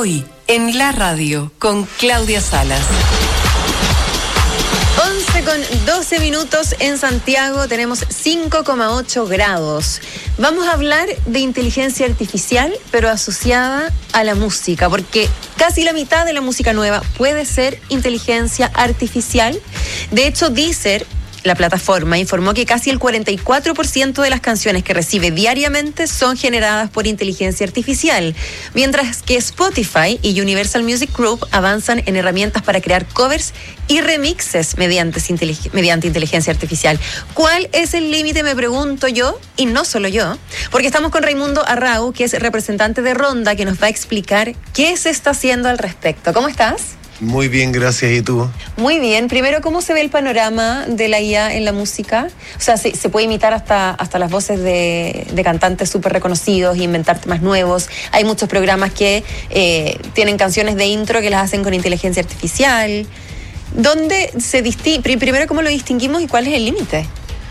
Hoy, en la radio, con Claudia Salas. 11:12 en Santiago, tenemos 5,8 grados. Vamos a hablar de inteligencia artificial, pero asociada a la música, porque casi la mitad de la música nueva puede ser inteligencia artificial. De hecho, Deezer, la plataforma, informó que casi el 44% de las canciones que recibe diariamente son generadas por inteligencia artificial, mientras que Spotify y Universal Music Group avanzan en herramientas para crear covers y remixes mediante inteligencia artificial. ¿Cuál es el límite, me pregunto yo? Y no solo yo, porque estamos con Raimundo Arrau, que es representante de Ronda, que nos va a explicar qué se está haciendo al respecto. ¿Cómo estás? Muy bien, gracias. ¿Y tú? Muy bien. Primero, ¿cómo se ve el panorama de la IA en la música? O sea, se puede imitar hasta las voces de cantantes súper reconocidos e inventar temas nuevos. Hay muchos programas que tienen canciones de intro que las hacen con inteligencia artificial. ¿Dónde se distingue? Primero, ¿cómo lo distinguimos y cuál es el límite?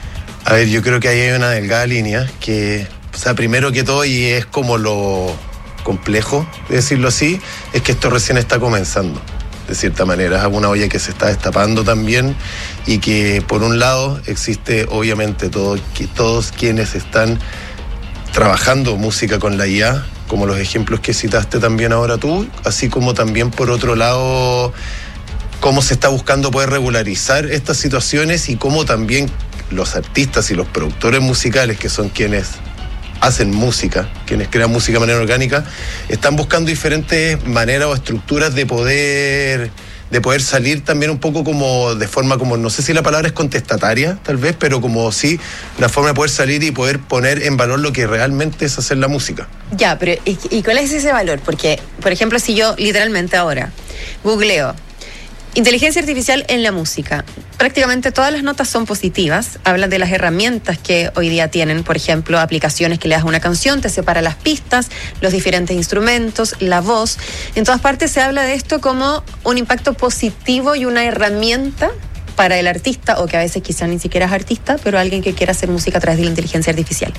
A ver, yo creo que ahí hay una delgada línea que, o sea, primero que todo, y es como lo complejo, de decirlo así, es que esto recién está comenzando. De cierta manera, es una olla que se está destapando también y que por un lado existe obviamente todos quienes están trabajando música con la IA, como los ejemplos que citaste también ahora tú, así como también por otro lado cómo se está buscando poder regularizar estas situaciones y cómo también los artistas y los productores musicales, que son quienes hacen música, quienes crean música de manera orgánica, están buscando diferentes maneras o estructuras de poder salir también un poco como de forma como, no sé si la palabra es contestataria, tal vez, pero como sí, la forma de poder salir y poder poner en valor lo que realmente es hacer la música. Ya, pero ¿y cuál es ese valor? Porque, por ejemplo, si yo literalmente ahora googleo inteligencia artificial en la música, prácticamente todas las notas son positivas. Hablan de las herramientas que hoy día tienen, por ejemplo, aplicaciones que le das a una canción, te separa las pistas, los diferentes instrumentos, la voz. En todas partes se habla de esto como un impacto positivo y una herramienta para el artista, o que a veces quizá ni siquiera es artista, pero alguien que quiera hacer música a través de la inteligencia artificial.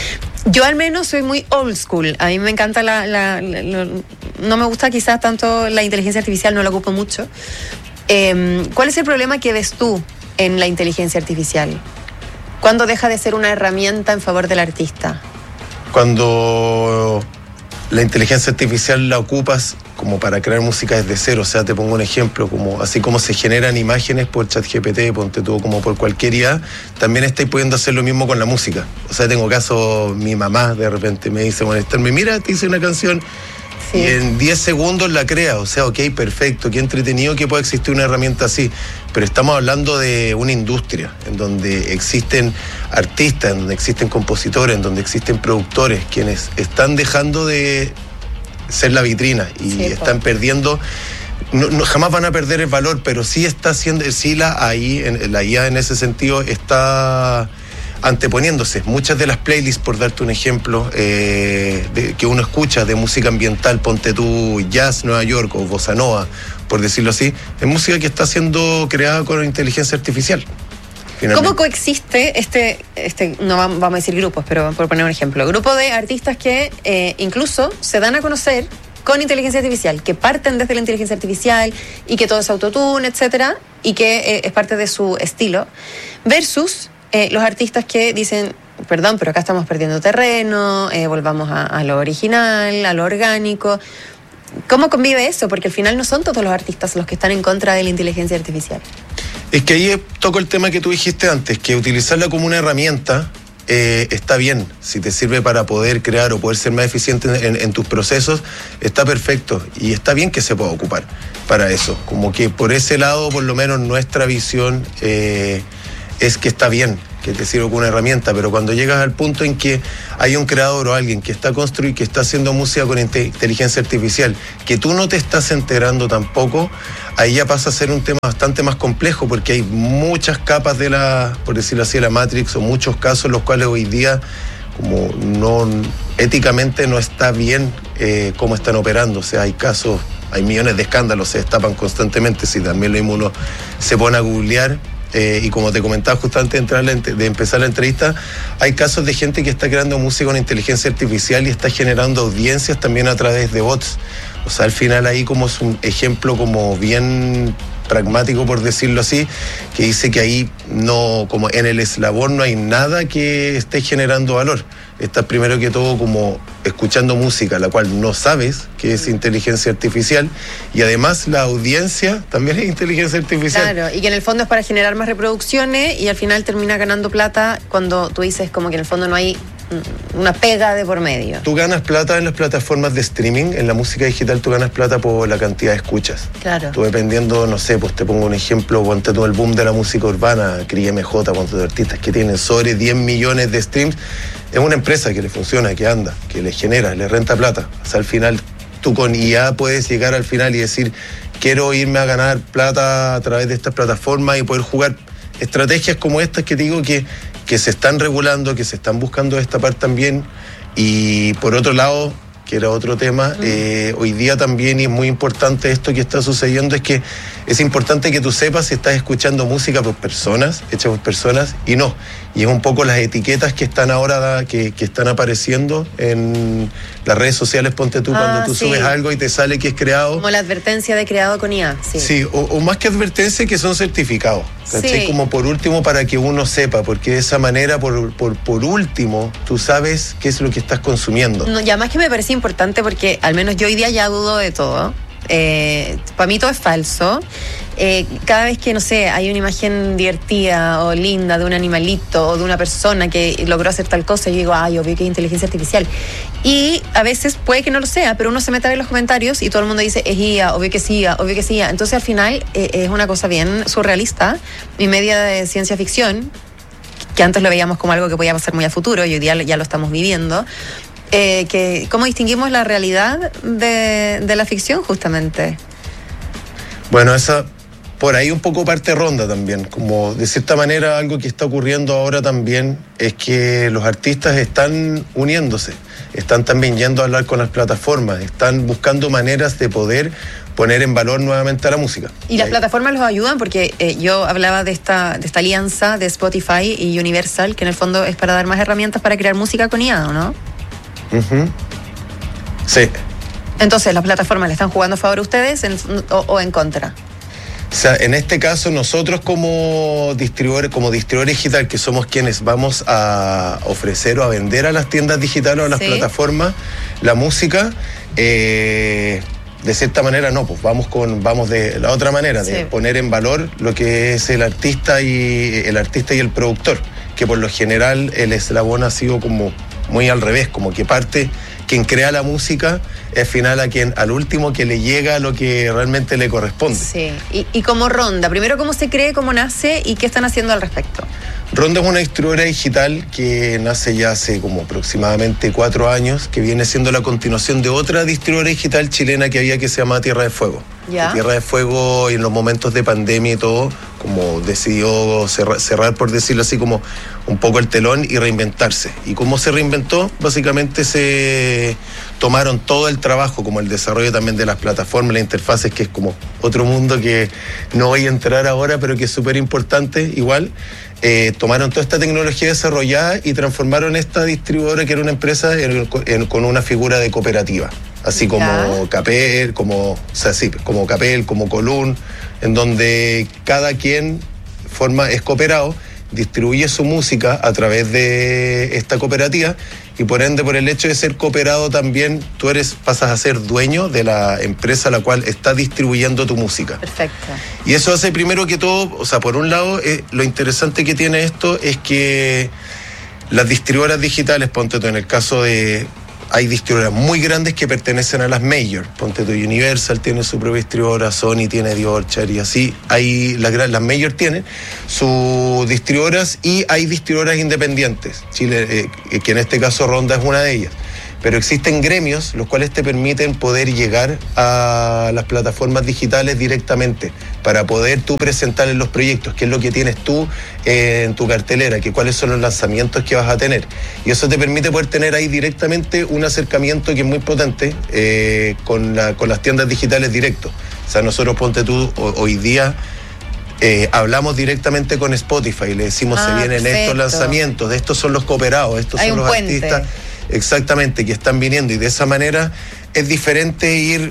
Yo al menos soy muy old school. A mí me encanta no me gusta quizás tanto la inteligencia artificial, no la ocupo mucho. ¿Cuál es el problema que ves tú en la inteligencia artificial? ¿Cuándo deja de ser una herramienta en favor del artista? Cuando la inteligencia artificial la ocupas como para crear música desde cero. O sea, te pongo un ejemplo, como así como se generan imágenes por ChatGPT, ponte tú, como por cualquier IA, también estáis pudiendo hacer lo mismo con la música. O sea, tengo caso, mi mamá de repente me dice, molestarme, mira, te hice una canción, sí, y en 10 segundos la crea. O sea, ok, perfecto, qué entretenido que pueda existir una herramienta así. Pero estamos hablando de una industria en donde existen artistas, en donde existen compositores, en donde existen productores, quienes están dejando de ser la vitrina y sí, están perdiendo, no, jamás van a perder el valor, pero sí está haciendo, sí la IA en ese sentido está anteponiéndose. Muchas de las playlists, por darte un ejemplo, que uno escucha de música ambiental, ponte tú jazz Nueva York o bossa nova, por decirlo así, es música que está siendo creada con inteligencia artificial. Finalmente. ¿Cómo coexiste no vamos a decir grupos, pero por poner un ejemplo, grupo de artistas que incluso se dan a conocer con inteligencia artificial, que parten desde la inteligencia artificial y que todo es autotune, etcétera, y que es parte de su estilo, versus los artistas que dicen, perdón, pero acá estamos perdiendo terreno, volvamos a lo original, a lo orgánico? ¿Cómo convive eso? Porque al final no son todos los artistas los que están en contra de la inteligencia artificial. Es que ahí toco el tema que tú dijiste antes, que utilizarla como una herramienta está bien. Si te sirve para poder crear o poder ser más eficiente en tus procesos, está perfecto. Y está bien que se pueda ocupar para eso. Como que por ese lado, por lo menos nuestra visión es que está bien que te sirva como una herramienta, pero cuando llegas al punto en que hay un creador o alguien que está construyendo, que está haciendo música con inteligencia artificial, que tú no te estás enterando tampoco, ahí ya pasa a ser un tema bastante más complejo, porque hay muchas capas de por decirlo así, de la Matrix, o muchos casos en los cuales hoy día como éticamente no está bien cómo están operando. O sea, hay casos, hay millones de escándalos, se destapan constantemente. Si también lo mismo uno se pone a googlear, y como te comentaba justo antes de empezar la entrevista, hay casos de gente que está creando música con inteligencia artificial y está generando audiencias también a través de bots. O sea, al final ahí como es un ejemplo como bien pragmático, por decirlo así, que dice que ahí no, como en el eslabón no hay nada que esté generando valor. Estás primero que todo como escuchando música, la cual no sabes que es inteligencia artificial, y además la audiencia también es inteligencia artificial. Claro, y que en el fondo es para generar más reproducciones y al final termina ganando plata cuando tú dices como que en el fondo no hay una pega de por medio. Tú ganas plata en las plataformas de streaming, en la música digital tú ganas plata por la cantidad de escuchas. Claro. Tú dependiendo, no sé, pues te pongo un ejemplo, ponte todo el boom de la música urbana, Cris MJ, ponte de artistas que tienen sobre 10 millones de streams, es una empresa que le funciona, que anda, que le genera, le renta plata. O sea, al final tú con IA puedes llegar al final y decir, quiero irme a ganar plata a través de estas plataformas y poder jugar estrategias como estas que te digo que se están regulando, que se están buscando destapar también. Y por otro lado, que era otro tema, hoy día también, y es muy importante esto que está sucediendo, es que es importante que tú sepas si estás escuchando música por personas, hecha por personas, y no. Y es un poco las etiquetas que están ahora, que están apareciendo en las redes sociales, ponte tú, cuando tú subes algo y te sale que es creado. Como la advertencia de creado con IA, sí. Sí, o más que advertencia, que son certificados, ¿cachai? Sí. Como por último, para que uno sepa, porque de esa manera, por último, tú sabes qué es lo que estás consumiendo. No, y además que me parece importante porque al menos yo hoy día ya dudo de todo. Para mí todo es falso. Cada vez que, no sé, hay una imagen divertida o linda de un animalito o de una persona que logró hacer tal cosa, yo digo, ay, obvio que es inteligencia artificial. Y a veces puede que no lo sea, pero uno se mete a ver los comentarios y todo el mundo dice, es IA, obvio que es IA, obvio que es IA. Entonces al final es una cosa bien surrealista y media de ciencia ficción, que antes lo veíamos como algo que podía pasar muy a futuro y hoy día ya lo estamos viviendo. ¿Cómo distinguimos la realidad de la ficción, justamente? Bueno, esa por ahí un poco parte Ronda también, como de cierta manera algo que está ocurriendo ahora también es que los artistas están uniéndose, están también yendo a hablar con las plataformas, están buscando maneras de poder poner en valor nuevamente a la música. Y las plataformas los ayudan porque yo hablaba de esta alianza de Spotify y Universal, que en el fondo es para dar más herramientas para crear música con IA, ¿no? Uh-huh. Sí. Entonces, ¿las plataformas le están jugando a favor a ustedes o en contra? O sea, en este caso nosotros como distribuidor digital, que somos quienes vamos a ofrecer o a vender a las tiendas digitales o a las plataformas la música, de cierta manera no, pues vamos de la otra manera, de poner en valor lo que es el artista y el productor, que por lo general el eslabón ha sido como muy al revés, como que parte quien crea la música es final al último que le llega lo que realmente le corresponde. Sí, y como Ronda, primero cómo se cree, cómo nace y qué están haciendo al respecto. Ronda es una distribuidora digital que nace ya hace como aproximadamente 4 años, que viene siendo la continuación de otra distribuidora digital chilena que había, que se llama Tierra de Fuego. ¿Ya? Tierra de Fuego, en los momentos de pandemia y todo, como decidió cerrar, por decirlo así, como un poco el telón y reinventarse. ¿Y cómo se reinventó? Básicamente se tomaron todo el trabajo, como el desarrollo también de las plataformas, las interfaces, que es como otro mundo que no voy a entrar ahora, pero que es súper importante igual. Tomaron toda esta tecnología desarrollada y transformaron esta distribuidora, que era una empresa, con una figura de cooperativa. Así como Capel, como Capel, como Colún, en donde cada quien es cooperado, distribuye su música a través de esta cooperativa, y por ende, por el hecho de ser cooperado también, tú pasas a ser dueño de la empresa a la cual está distribuyendo tu música. Perfecto. Y eso hace, primero que todo, o sea, por un lado, lo interesante que tiene esto es que las distribuidoras digitales, ponte tú, en el caso de... Hay distribuidoras muy grandes que pertenecen a las major. Ponte tú, Universal tiene su propia distribuidora, Sony tiene Diorchar y así. Las major tienen sus distribuidoras y hay distribuidoras independientes. Chile, que en este caso Ronda es una de ellas. Pero existen gremios los cuales te permiten poder llegar a las plataformas digitales directamente para poder tú presentar en los proyectos qué es lo que tienes tú en tu cartelera, cuáles son los lanzamientos que vas a tener. Y eso te permite poder tener ahí directamente un acercamiento que es muy potente con las tiendas digitales directo. O sea, nosotros, ponte tú, hoy día hablamos directamente con Spotify y le decimos, se vienen estos lanzamientos, estos son los cooperados, estos son los artistas. Exactamente, que están viniendo, y de esa manera es diferente ir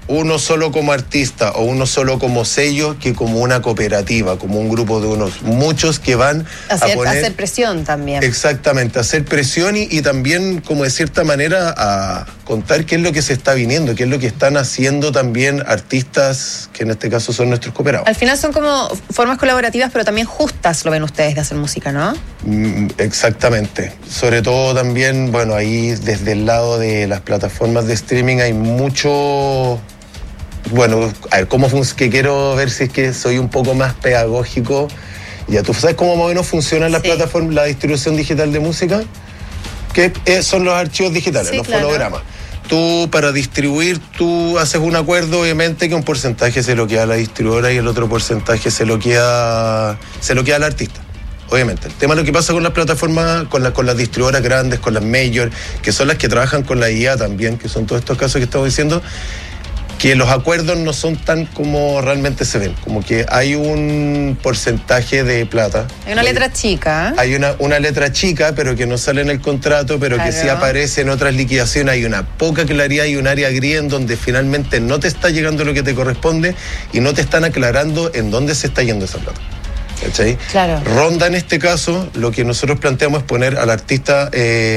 uno solo como artista o uno solo como sello que como una cooperativa, como un grupo de unos muchos que van a hacer presión también. Exactamente, hacer presión y también como de cierta manera a contar qué es lo que se está viniendo, qué es lo que están haciendo también artistas que en este caso son nuestros cooperados. Al final son como formas colaborativas, pero también justas, lo ven ustedes, de hacer música, ¿no? Exactamente. Sobre todo también, bueno, ahí desde el lado de las plataformas de streaming hay mucho... Bueno, a ver, que quiero ver si es que soy un poco más pedagógico. Ya tú sabes cómo más o menos funcionan las plataformas, la distribución digital de música, que son los archivos digitales, los fonogramas. Tú para distribuir, tú haces un acuerdo, obviamente, que un porcentaje se lo queda a la distribuidora y el otro porcentaje se lo queda al artista. Obviamente. El tema es lo que pasa con las plataformas, con las distribuidoras grandes, con las major, que son las que trabajan con la IA también, que son todos estos casos que estamos diciendo, que los acuerdos no son tan como realmente se ven, como que hay un porcentaje de plata. Hay una letra chica. Hay una letra chica, pero que no sale en el contrato, pero que sí aparece en otras liquidaciones. Hay una poca claridad y un área gris en donde finalmente no te está llegando lo que te corresponde y no te están aclarando en dónde se está yendo esa plata. ¿Cachai? Claro. Ronda en este caso, lo que nosotros planteamos es poner al artista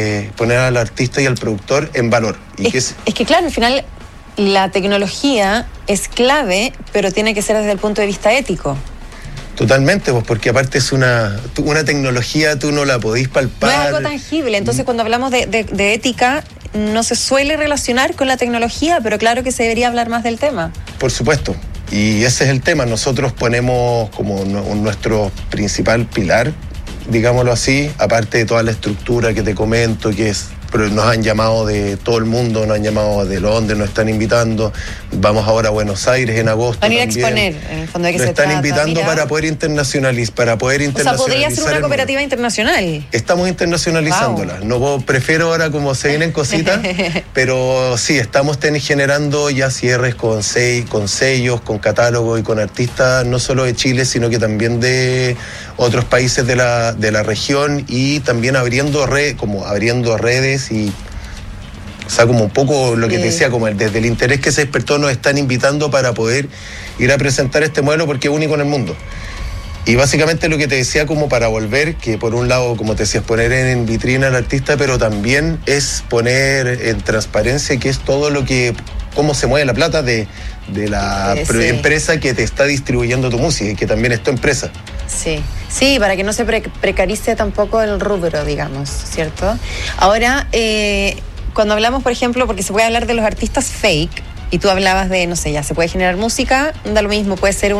y al productor en valor. Es que claro, al final la tecnología es clave, pero tiene que ser desde el punto de vista ético. Totalmente, pues porque aparte es una tecnología, tú no la podís palpar. No es algo tangible, entonces cuando hablamos de ética no se suele relacionar con la tecnología, pero claro que se debería hablar más del tema. Por supuesto, y ese es el tema. Nosotros ponemos como nuestro principal pilar, digámoslo así, aparte de toda la estructura que te comento, pero nos han llamado de todo el mundo, nos han llamado de Londres, nos están invitando. Vamos ahora a Buenos Aires en agosto. Van a ir a exponer, en el fondo de que se trata. Nos están invitando para poder internacionalizar. O sea, podría ser una cooperativa internacional. Estamos internacionalizándola. Wow. Prefiero ahora como se vienen cositas, pero sí, estamos generando ya cierres con sellos, con catálogos y con artistas, no solo de Chile, sino que también de otros países de la región y también abriendo redes y, o sea, como un poco lo que te decía, como desde el interés que se despertó nos están invitando para poder ir a presentar este modelo porque es único en el mundo. Y básicamente lo que te decía como para volver, que por un lado, como te decías, poner en vitrina al artista, pero también es poner en transparencia que es todo cómo se mueve la plata de la empresa que te está distribuyendo tu música y que también es tu empresa. Sí, para que no se precarice tampoco el rubro, digamos, ¿cierto? Ahora, cuando hablamos, por ejemplo, porque se puede hablar de los artistas fake, y tú hablabas de, no sé, ya se puede generar música, da lo mismo, puede ser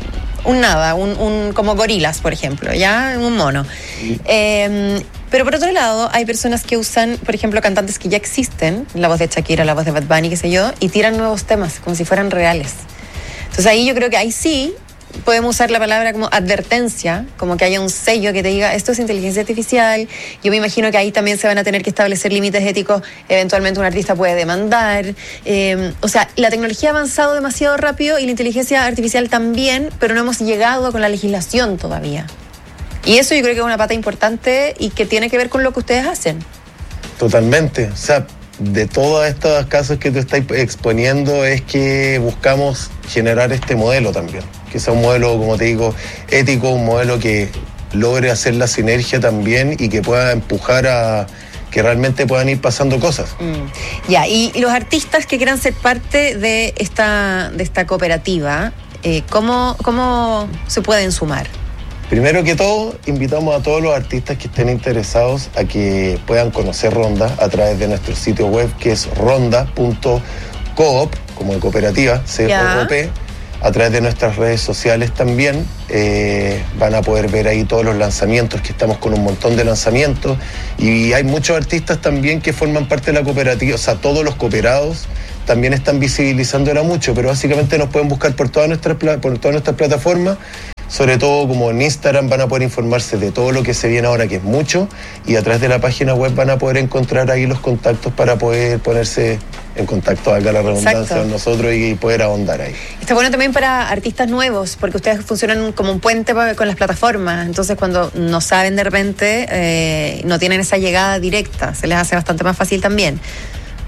como gorilas, por ejemplo, ya, un mono. Pero por otro lado, hay personas que usan, por ejemplo, cantantes que ya existen, la voz de Shakira, la voz de Bad Bunny, qué sé yo, y tiran nuevos temas, como si fueran reales. Entonces ahí yo creo que ahí sí podemos usar la palabra como advertencia, como que haya un sello que te diga esto es inteligencia artificial. Yo me imagino que ahí también se van a tener que establecer límites éticos, eventualmente un artista puede demandar. O sea, la tecnología ha avanzado demasiado rápido y la inteligencia artificial también, pero no hemos llegado con la legislación todavía. Y eso yo creo que es una pata importante y que tiene que ver con lo que ustedes hacen. Totalmente, o sea, de todos estos casos que tú estás exponiendo es que buscamos generar este modelo también, que sea un modelo, como te digo, ético, un modelo que logre hacer la sinergia también y que pueda empujar a que realmente puedan ir pasando cosas. Ya, y los artistas que quieran ser parte de esta cooperativa, ¿cómo se pueden sumar? Primero que todo, invitamos a todos los artistas que estén interesados a que puedan conocer Ronda a través de nuestro sitio web, que es ronda.coop, como de cooperativa, COOP. A través de nuestras redes sociales también van a poder ver ahí todos los lanzamientos, que estamos con un montón de lanzamientos. Y hay muchos artistas también que forman parte de la cooperativa, o sea, todos los cooperados también están visibilizándola mucho, pero básicamente nos pueden buscar por todas nuestras plataformas. Sobre todo como en Instagram van a poder informarse de todo lo que se viene ahora, que es mucho, y a través de la página web van a poder encontrar ahí los contactos para poder ponerse en contacto, acá la redundancia, con nosotros y poder ahondar ahí. Está bueno también para artistas nuevos, porque ustedes funcionan como un puente con las plataformas, entonces cuando no saben de repente, no tienen esa llegada directa, se les hace bastante más fácil también.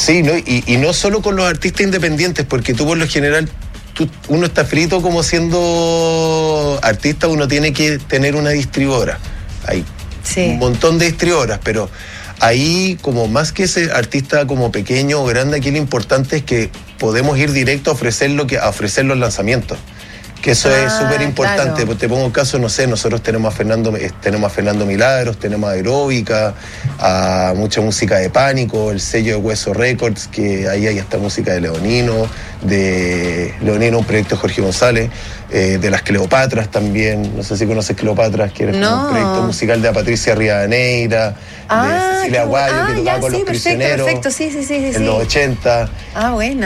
Sí, ¿no? Y no solo con los artistas independientes, porque tú por lo general, uno está frito como siendo artista, uno tiene que tener una distribuidora. Hay un montón de distribuidoras, pero ahí como más que ese artista como pequeño o grande, aquí lo importante es que podemos ir directo a ofrecer los lanzamientos. Que eso es súper importante. Claro. Te pongo un caso, no sé, nosotros tenemos a Fernando Milagros, tenemos a Aeróbica, a mucha música de Pánico, el sello de Hueso Records, que ahí hay hasta música de Leonino, un proyecto de Jorge González, de las Cleopatras también, no sé si conoces Cleopatras, que era un proyecto musical de Patricia Rivadeneira, de Cecilia Aguayo, que tocaba con Los Prisioneros, en los 80. Buena.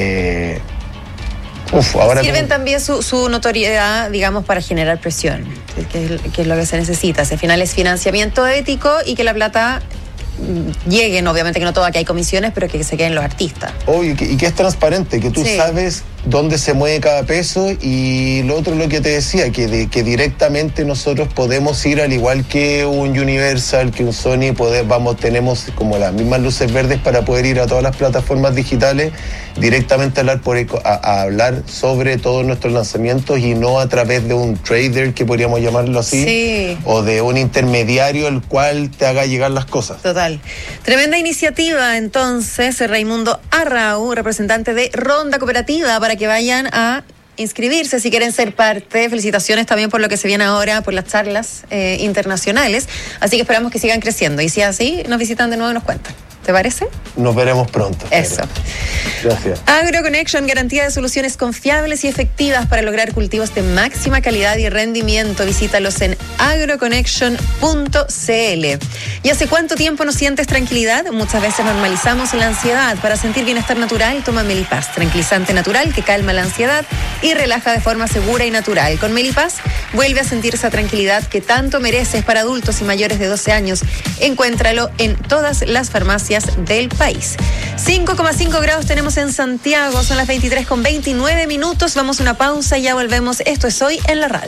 Ahora sirven también su notoriedad, digamos, para generar presión, que es lo que se necesita. Al final es financiamiento ético y que la plata lleguen, obviamente que no todo, aquí hay comisiones, pero que se queden los artistas. Y que es transparente, que tú sabes dónde se mueve cada peso, y lo otro, lo que te decía, que directamente nosotros podemos ir, al igual que un Universal, que un Sony, tenemos como las mismas luces verdes para poder ir a todas las plataformas digitales, directamente a hablar sobre todos nuestros lanzamientos, y no a través de un trader, que podríamos llamarlo así, o de un intermediario el cual te haga llegar las cosas. Total. Tremenda iniciativa, entonces, Raimundo Arrau, representante de Ronda Cooperativa, para que vayan a inscribirse si quieren ser parte. Felicitaciones también por lo que se viene ahora, por las charlas internacionales. Así que esperamos que sigan creciendo. Y si es así, nos visitan de nuevo y nos cuentan. ¿Te parece? Nos veremos pronto. Eso. Gracias. AgroConnection, garantía de soluciones confiables y efectivas para lograr cultivos de máxima calidad y rendimiento. Visítalos en agroconnection.cl. ¿Y hace cuánto tiempo no sientes tranquilidad? Muchas veces normalizamos la ansiedad. Para sentir bienestar natural, toma Melipaz, tranquilizante natural que calma la ansiedad y relaja de forma segura y natural. Con Melipaz vuelve a sentir esa tranquilidad que tanto mereces. Para adultos y mayores de 12 años. Encuéntralo en todas las farmacias del país. 5,5 grados tenemos en Santiago, son las 23:29. Vamos a una pausa y ya volvemos. Esto es Hoy en la Radio.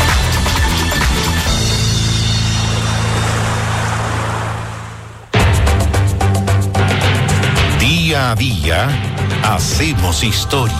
Día a día hacemos historia.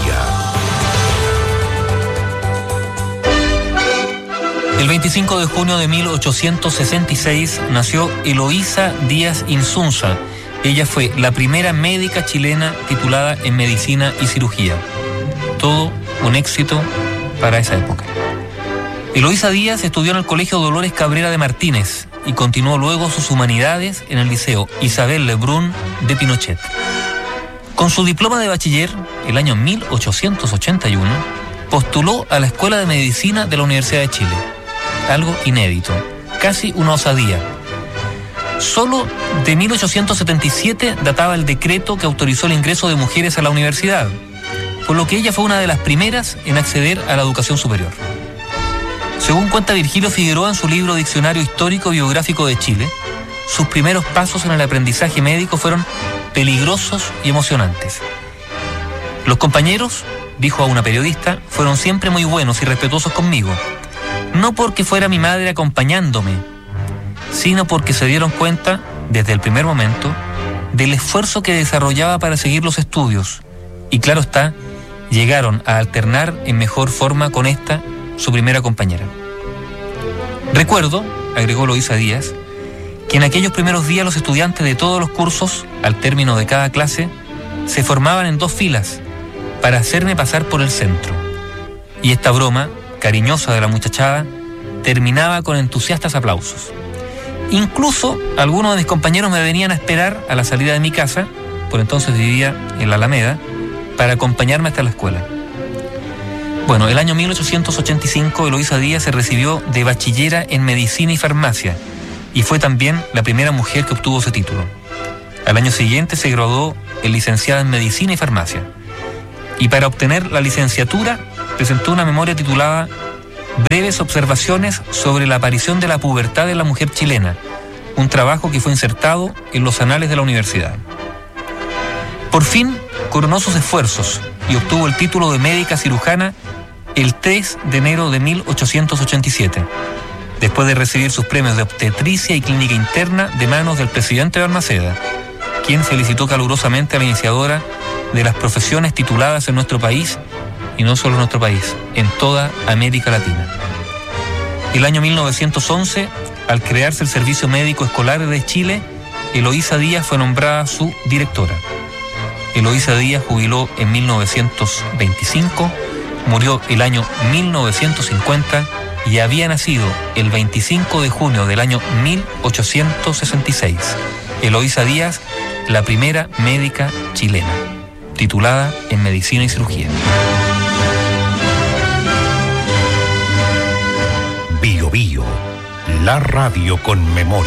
El 25 de junio de 1866 nació Eloísa Díaz Insunza. Ella fue la primera médica chilena titulada en medicina y cirugía. Todo un éxito para esa época. Eloísa Díaz estudió en el Colegio Dolores Cabrera de Martínez y continuó luego sus humanidades en el Liceo Isabel Lebrun de Pinochet. Con su diploma de bachiller, el año 1881, postuló a la Escuela de Medicina de la Universidad de Chile. Algo inédito, casi una osadía. Solo de 1877 databa el decreto que autorizó el ingreso de mujeres a la universidad, por lo que ella fue una de las primeras en acceder a la educación superior. Según cuenta Virgilio Figueroa en su libro Diccionario Histórico Biográfico de Chile, sus primeros pasos en el aprendizaje médico fueron peligrosos y emocionantes. Los compañeros, dijo a una periodista, fueron siempre muy buenos y respetuosos conmigo, no porque fuera mi madre acompañándome, sino porque se dieron cuenta, desde el primer momento, del esfuerzo que desarrollaba para seguir los estudios. Y claro está, llegaron a alternar en mejor forma con esta, su primera compañera. Recuerdo, agregó Eloísa Díaz, que en aquellos primeros días los estudiantes de todos los cursos, al término de cada clase, se formaban en 2 filas para hacerme pasar por el centro. Y esta broma, cariñosa de la muchachada, terminaba con entusiastas aplausos. Incluso algunos de mis compañeros me venían a esperar a la salida de mi casa, por entonces vivía en la Alameda, para acompañarme hasta la escuela. Bueno, el año 1885 Eloísa Díaz se recibió de bachillera en medicina y farmacia y fue también la primera mujer que obtuvo ese título. Al año siguiente se graduó en licenciada en medicina y farmacia. Y para obtener la licenciatura presentó una memoria titulada Breves observaciones sobre la aparición de la pubertad en la mujer chilena, un trabajo que fue insertado en los anales de la universidad. Por fin coronó sus esfuerzos y obtuvo el título de médica cirujana el 3 de enero de 1887, después de recibir sus premios de obstetricia y clínica interna de manos del presidente Balmaceda, quien felicitó calurosamente a la iniciadora de las profesiones tituladas en nuestro país, y no solo en nuestro país, en toda América Latina. El año 1911, al crearse el Servicio Médico Escolar de Chile, Eloísa Díaz fue nombrada su directora. Eloísa Díaz jubiló en 1925, murió el año 1950 y había nacido el 25 de junio del año 1866. Eloísa Díaz, la primera médica chilena, titulada en Medicina y Cirugía. Bio Bio, la radio con memoria.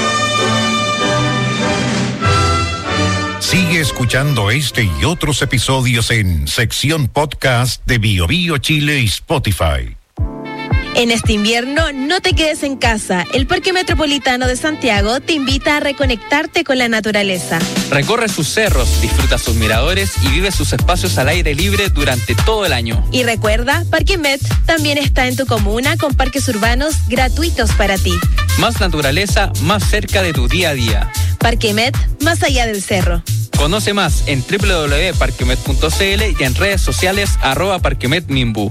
Sigue escuchando este y otros episodios en sección podcast de Bio Bio Chile y Spotify. En este invierno, no te quedes en casa. El Parque Metropolitano de Santiago te invita a reconectarte con la naturaleza. Recorre sus cerros, disfruta sus miradores y vive sus espacios al aire libre durante todo el año. Y recuerda, Parque Met también está en tu comuna con parques urbanos gratuitos para ti. Más naturaleza, más cerca de tu día a día. Parque Met, más allá del cerro. Conoce más en www.parquemet.cl y en redes sociales @parquemetminbu.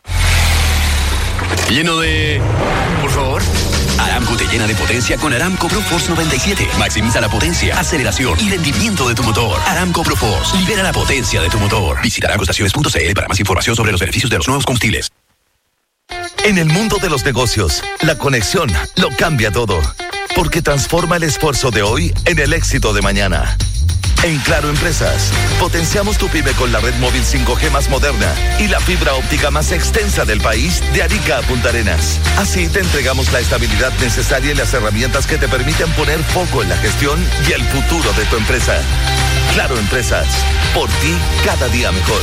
Lleno de... Por favor. Aramco te llena de potencia con Aramco ProForce 97. Maximiza la potencia, aceleración y rendimiento de tu motor. Aramco ProForce. Libera la potencia de tu motor. Visita aramcoestaciones.cl para más información sobre los beneficios de los nuevos combustibles. En el mundo de los negocios, la conexión lo cambia todo. Porque transforma el esfuerzo de hoy en el éxito de mañana. En Claro Empresas, potenciamos tu pyme con la red móvil 5G más moderna y la fibra óptica más extensa del país, de Arica a Punta Arenas. Así te entregamos la estabilidad necesaria y las herramientas que te permiten poner foco en la gestión y el futuro de tu empresa. Claro Empresas, por ti cada día mejor.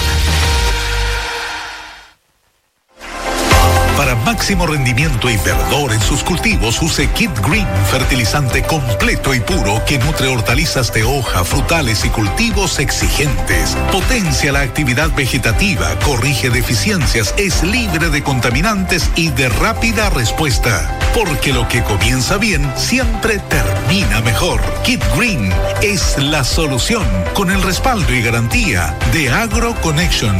Para máximo rendimiento y verdor en sus cultivos, use Kit Green, fertilizante completo y puro que nutre hortalizas de hoja, frutales y cultivos exigentes. Potencia la actividad vegetativa, corrige deficiencias, es libre de contaminantes y de rápida respuesta. Porque lo que comienza bien siempre termina mejor. Kit Green es la solución, con el respaldo y garantía de AgroConnection.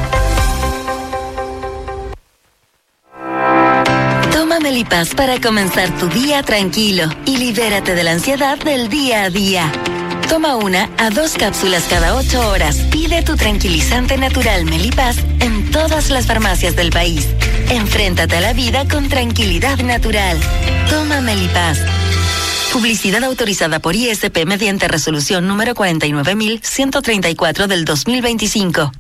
Melipaz para comenzar tu día tranquilo y libérate de la ansiedad del día a día. Toma 1 a 2 cápsulas cada 8 horas. Pide tu tranquilizante natural Melipaz en todas las farmacias del país. Enfréntate a la vida con tranquilidad natural. Toma Melipaz. Publicidad autorizada por ISP mediante resolución número 49.134 del 2025.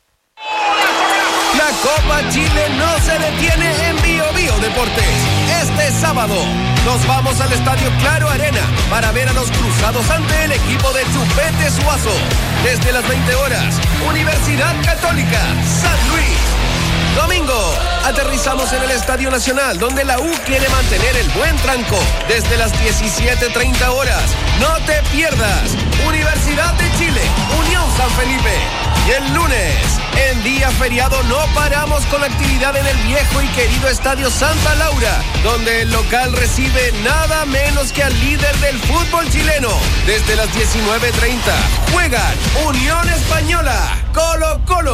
La Copa Chile no se detiene en Bio Bio Deportes. Este sábado nos vamos al Estadio Claro Arena para ver a los cruzados ante el equipo de Chupete Suazo. Desde las 20 horas, Universidad Católica, San Luis. Domingo, aterrizamos en el Estadio Nacional, donde la U quiere mantener el buen tranco. Desde las 17:30 horas, no te pierdas. Universidad de Chile, Unión San Felipe. Y el lunes, en día feriado, no paramos con la actividad en el viejo y querido Estadio Santa Laura, donde el local recibe nada menos que al líder del fútbol chileno. Desde las 19:30, juegan Unión Española, Colo Colo.